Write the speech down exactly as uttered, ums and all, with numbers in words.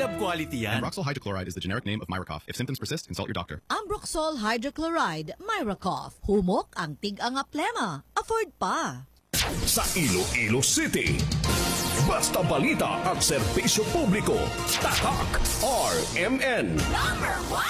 love quality yan. Ambroxol hydrochloride is the generic name of Myracough. If symptoms persist, consult your doctor. Ambroxol hydrochloride, Myracough. Humok ang tig-anga plema. Afford pa. Sa Iloilo City, basta balita at serbisyo publiko. Tatak R M N. Number one!